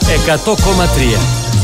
100,3.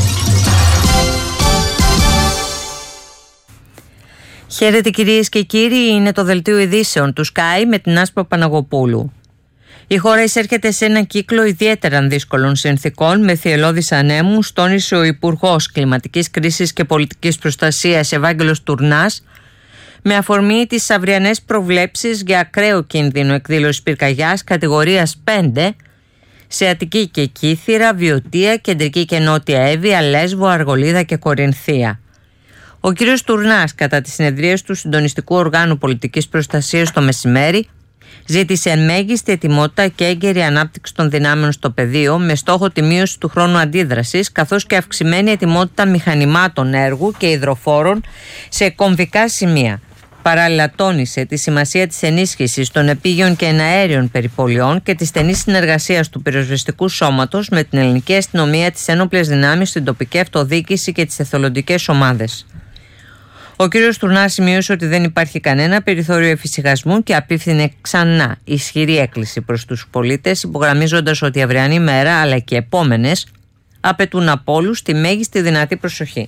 Χαίρετε κυρίες και κύριοι, είναι το δελτίο ειδήσεων του Sky με την Άσπα Παναγοπούλου. Η χώρα εισέρχεται σε ένα κύκλο ιδιαίτερα δύσκολων συνθηκών με θυελλώδεις ανέμους, τόνισε ο Υπουργός Κλιματικής Κρίσης και Πολιτικής Προστασίας Ευάγγελος Τουρνάς, με αφορμή τις αυριανές προβλέψεις για ακραίο κίνδυνο εκδήλωσης πυρκαγιάς κατηγορίας 5 σε Αττική και Κύθυρα, Βιωτία, Κεντρική και Νότια Εύβοια, Λέσβο, Αργολίδα και Κορινθία. Ο κ. Τουρνάς, κατά τις συνεδρίες του Συντονιστικού Οργάνου Πολιτικής Προστασίας το μεσημέρι, ζήτησε μέγιστη ετοιμότητα και έγκαιρη ανάπτυξη των δυνάμεων στο πεδίο με στόχο τη μείωση του χρόνου αντίδρασης, καθώς και αυξημένη ετοιμότητα μηχανημάτων έργου και υδροφόρων σε κομβικά σημεία. Παράλληλα τόνισε τη σημασία της ενίσχυσης των επίγειων και εναέριων περιπολιών και τη στενή συνεργασία του πυροσβεστικού σώματος με την ελληνική αστυνομία, τις ένοπλες δυνάμεις, την τοπική αυτοδιοίκηση και τις εθελοντικές ομάδες. Ο κ. Τουρνάς σημείωσε ότι δεν υπάρχει κανένα περιθώριο εφησυχασμού και απίφθινε ξανά ισχυρή έκκληση προς τους πολίτες, υπογραμμίζοντας ότι η αυριανή μέρα αλλά και οι επόμενες απαιτούν από όλους τη μέγιστη δυνατή προσοχή.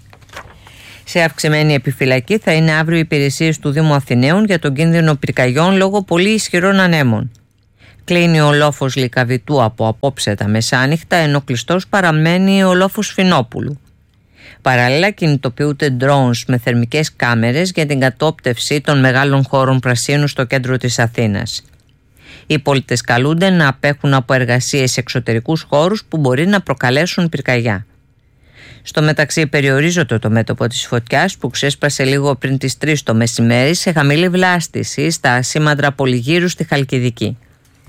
Σε αυξημένη επιφυλακή θα είναι αύριο οι υπηρεσίες του Δήμου Αθηναίων για τον κίνδυνο πυρκαγιών λόγω πολύ ισχυρών ανέμων. Κλείνει ο λόφος Λυκαβητού από απόψε τα μεσάνυχτα, ενώ κλειστός παραμένει ο λόφος Φινόπουλου. Παράλληλα κινητοποιούνται drones με θερμικές κάμερες για την κατόπτευση των μεγάλων χώρων πρασίνου στο κέντρο της Αθήνας. Οι πολίτες καλούνται να απέχουν από εργασίες σε εξωτερικούς χώρους που μπορεί να προκαλέσουν πυρκαγιά. Στο μεταξύ περιορίζεται το μέτωπο της φωτιάς που ξέσπασε λίγο πριν τις 3 το μεσημέρι σε χαμηλή βλάστηση στα ασήμαντρα Πολυγύρου στη Χαλκιδική.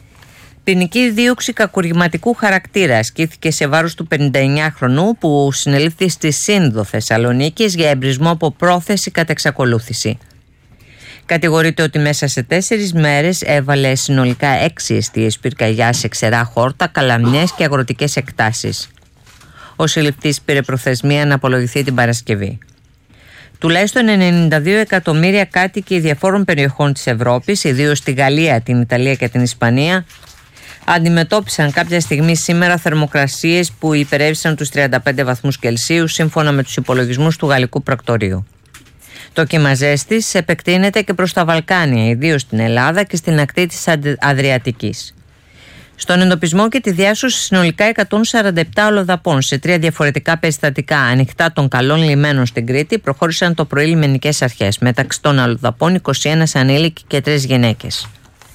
Ποινική δίωξη κακουργηματικού χαρακτήρα ασκήθηκε σε βάρος του 59χρονου που συνελήφθη στη Σύνδο Θεσσαλονίκης για εμπρισμό από πρόθεση κατά εξακολούθηση. Κατηγορείται ότι μέσα σε 4 μέρες έβαλε συνολικά 6 εστίες πυρκαγιάς σε ξερά χόρτα, καλαμιές και αγροτικές εκτάσεις. Ο συλληφτής πήρε προθεσμία να απολογηθεί την Παρασκευή. Τουλάχιστον 92 εκατομμύρια κάτοικοι διαφόρων περιοχών της Ευρώπης, ιδίως στη Γαλλία, την Ιταλία και την Ισπανία, αντιμετώπισαν κάποια στιγμή σήμερα θερμοκρασίες που υπερέβησαν τους 35 βαθμούς Κελσίου σύμφωνα με τους υπολογισμούς του Γαλλικού Πρακτορείου. Το κύμα ζέστης επεκτείνεται και προς τα Βαλκάνια, ιδίως στην Ελλάδα και στην ακτή της Αδριατικής. Στον εντοπισμό και τη διάσωση συνολικά 147 αλλοδαπών σε 3 διαφορετικά περιστατικά ανοιχτά των καλών λιμένων στην Κρήτη προχώρησαν το πρωί λιμενικές αρχές. Μεταξύ των αλλοδαπών 21 ανήλικοι και 3 γυναίκες.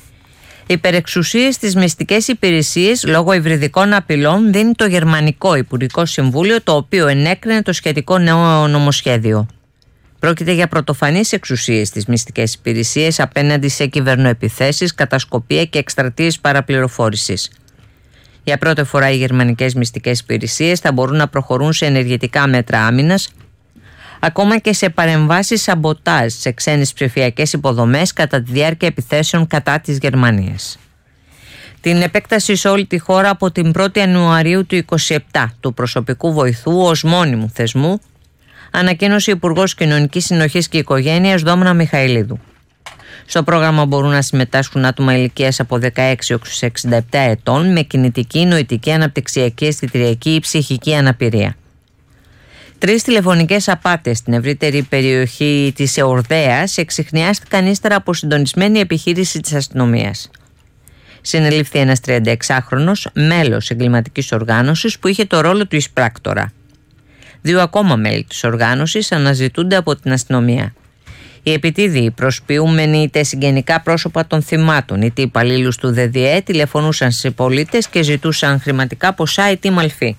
Υπερεξουσίες στις μυστικές υπηρεσίες λόγω υβριδικών απειλών δίνει το Γερμανικό Υπουργικό Συμβούλιο, το οποίο ενέκρινε το σχετικό νέο νομοσχέδιο. Πρόκειται για πρωτοφανείς εξουσίες στις μυστικές υπηρεσίες απέναντι σε κυβερνοεπιθέσεις, κατασκοπία και εκστρατείες παραπληροφόρησης. Για πρώτη φορά οι γερμανικές μυστικές υπηρεσίες θα μπορούν να προχωρούν σε ενεργητικά μέτρα άμυνας, ακόμα και σε παρεμβάσεις σαμποτάζ σε ξένες ψηφιακές υποδομές κατά τη διάρκεια επιθέσεων κατά της Γερμανίας. Την επέκταση σε όλη τη χώρα από την 1η Ιανουαρίου του 2027 του προσωπικού βοηθού ως μόνιμου θεσμού ανακοίνωσε ο Υπουργός Κοινωνικής Συνοχής και Οικογένειας Δόμνα Μιχαηλίδου. Στο πρόγραμμα μπορούν να συμμετάσχουν άτομα ηλικίας από 16 έως 67 ετών με κινητική, νοητική, αναπτυξιακή, αισθητηριακή ή ψυχική αναπηρία. 3 τηλεφωνικές απάτες στην ευρύτερη περιοχή της Εορδαίας εξιχνιάστηκαν ύστερα από συντονισμένη επιχείρηση της αστυνομίας. Συνελήφθη ένας 36χρονος μέλος εγκληματικής οργάνωσης που είχε το ρόλο του εισπράκτορα. 2 ακόμα μέλη της οργάνωσης αναζητούνται από την αστυνομία. Οι επιτίδιοι, προσποιούμενοι είτε συγγενικά πρόσωπα των θυμάτων είτε υπαλλήλους του ΔΔΕ, τηλεφωνούσαν σε πολίτες και ζητούσαν χρηματικά ποσά ή μαλφή.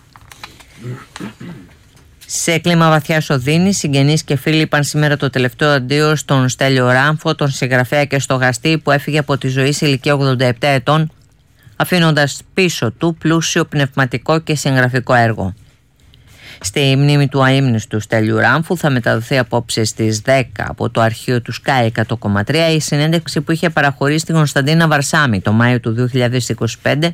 Σε κλίμα βαθιάς οδύνης, συγγενείς και φίλοι είπαν σήμερα το τελευταίο αντίο στον Στέλιο Ράμφο, τον συγγραφέα και στογαστή που έφυγε από τη ζωή σε ηλικία 87 ετών, αφήνοντας πίσω του πλούσιο πνευματικό και συγγραφικό έργο. Στη μνήμη του αείμνηστου Στέλιου Ράμφου θα μεταδοθεί απόψε στις 10 από το αρχείο του Sky 100,3 η συνέντευξη που είχε παραχωρήσει στην Κωνσταντίνα Βαρσάμι το Μάιο του 2025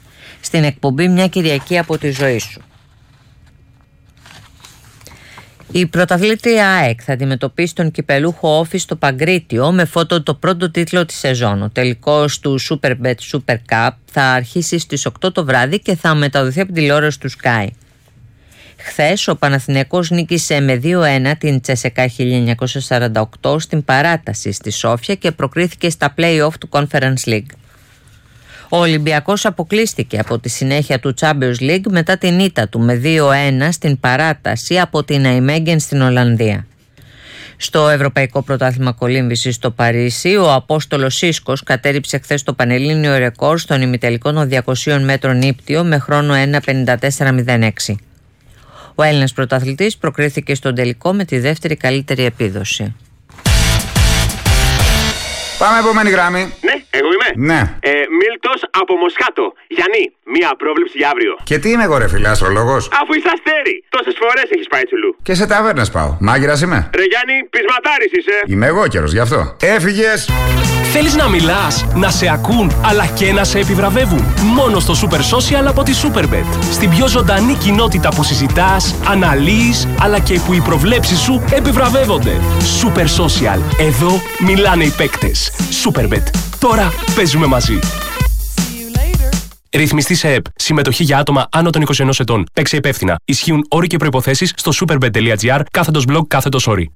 στην εκπομπή «Μια Κυριακή από τη ζωή σου». Η πρωταθλήτρια ΑΕΚ θα αντιμετωπίσει τον κυπελούχο Όφη στο Παγκρίτιο με φώτο το πρώτο τίτλο της σεζόν. Ο τελικός του Superbet Super Cup θα αρχίσει στις 8 το βράδυ και θα μεταδοθεί από την τηλεόραση του Sky. Χθες ο Παναθηναϊκός νίκησε με 2-1 την Τσεσεκά 1948 στην παράταση στη Σόφια και προκρίθηκε στα play-off του Conference League. Ο Ολυμπιακός αποκλείστηκε από τη συνέχεια του Champions League μετά την ήττα του με 2-1 στην παράταση από την Nijmegen στην Ολλανδία. Στο Ευρωπαϊκό Πρωτάθλημα Κολύμβησης στο Παρίσι, ο Απόστολος Σίσκος κατέριψε χθες το πανελλήνιο ρεκόρ στον ημιτελικό των 200 μέτρων ύπτιο με χρόνο 1.54.06. Ο Έλληνας πρωταθλητής προκρίθηκε στον τελικό με τη δεύτερη καλύτερη επίδοση. Πάμε επόμενη γράμμη. Ναι, εγώ είμαι. Ναι. Μίλτος από Μοσχάτο. Γιάννη, μία πρόβλεψη για αύριο. Και τι είμαι εγώ, ρε φίλε, αστρολόγος? Αφού είσαι αστέρι, τόσες φορές έχεις πάει τσουλού. Και σε ταβέρνες πάω. Μάγειρας είμαι. Ρε Γιάννη, πεισματάρης είσαι. Είμαι εγώ καιρός, γι' αυτό. Έφυγες. Θέλεις να μιλάς, να σε ακούν, αλλά και να σε επιβραβεύουν? Μόνο στο Super Social από τη Superbet. Στην πιο ζωντανή κοινότητα που συζητάς, αναλύεις, αλλά και που οι προβλέψεις σου επιβραβεύονται. Super Social. Εδώ μιλάνε οι παίκτες. Superbet. Τώρα παίζουμε μαζί. Ρυθμιστή σε ΕΠ. Συμμετοχή για άτομα άνω των 21 ετών. Παίξε υπεύθυνα. Ισχύουν όροι και προϋποθέσεις στο superbet.gr/blog/όροι.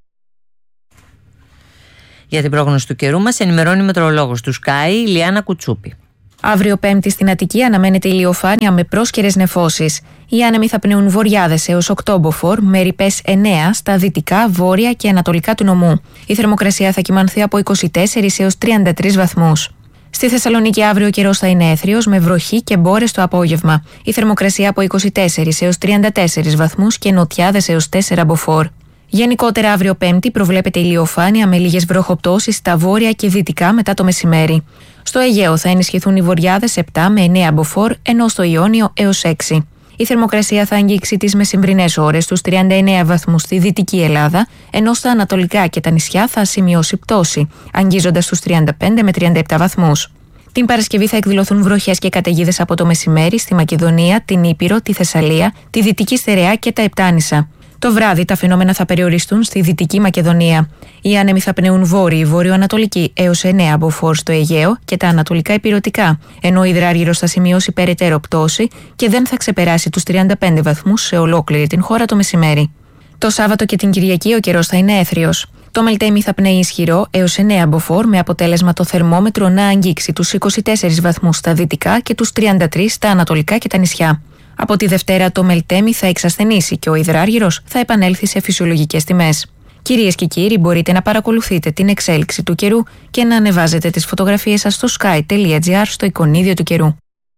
Για την πρόγνωση του καιρού μας ενημερώνει η μετεωρολόγος του Sky, η Λιάννα Κουτσούπη. Αύριο Πέμπτη στην Αττική αναμένεται ηλιοφάνεια με πρόσκαιρες νεφώσεις. Οι άνεμοι θα πνέουν βορειάδες έως 8 μποφόρ, με ρηπές 9 στα δυτικά, βόρεια και ανατολικά του νομού. Η θερμοκρασία θα κυμανθεί από 24 έως 33 βαθμούς. Στη Θεσσαλονίκη αύριο ο καιρός θα είναι έθριος με βροχή και μπόρες το απόγευμα. Η θερμοκρασία από 24 έως 34 βαθμούς και νοτιάδες έως 4 μποφόρ. Γενικότερα αύριο Πέμπτη προβλέπεται ηλιοφάνεια με λίγες βροχοπτώσεις στα βόρεια και δυτικά μετά το μεσημέρι. Στο Αιγαίο θα ενισχυθούν οι βορειάδες 7 με 9 μποφόρ, ενώ στο Ιόνιο έως 6. Η θερμοκρασία θα αγγίξει τις μεσημβρινές ώρες στους 39 βαθμούς στη Δυτική Ελλάδα, ενώ στα ανατολικά και τα νησιά θα σημειώσει πτώση, αγγίζοντας στους 35 με 37 βαθμούς. Την Παρασκευή θα εκδηλωθούν βροχές και καταιγίδες από το μεσημέρι στη Μακεδονία, την Ήπειρο, τη Θεσσαλία, τη Δυτική Στερεά και τα Επτάνησα. Το βράδυ τα φαινόμενα θα περιοριστούν στη Δυτική Μακεδονία. Οι άνεμοι θα πνέουν βόρειοι, βορειοανατολικοί έως 9 μποφόρ στο Αιγαίο και τα ανατολικά ηπειρωτικά, ενώ ο υδράργυρος θα σημειώσει περαιτέρω πτώση και δεν θα ξεπεράσει τους 35 βαθμούς σε ολόκληρη την χώρα το μεσημέρι. Το Σάββατο και την Κυριακή ο καιρός θα είναι έθριος. Το Μελτέμι θα πνέει ισχυρό έως 9 μποφόρ, με αποτέλεσμα το θερμόμετρο να αγγίξει τους 24 βαθμούς στα δυτικά και τους 33 στα ανατολικά και τα νησιά. Από τη Δευτέρα το Μελτέμι θα εξασθενήσει και ο υδράργυρος θα επανέλθει σε φυσιολογικές τιμές. Κυρίες και κύριοι, μπορείτε να παρακολουθείτε την εξέλιξη του καιρού και να ανεβάζετε τις φωτογραφίες σας στο sky.gr στο εικονίδιο του καιρού.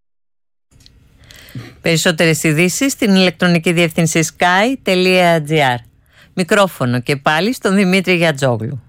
Περισσότερες ειδήσεις στην ηλεκτρονική διεύθυνση sky.gr. Μικρόφωνο και πάλι στον Δημήτρη Γιατζόγλου.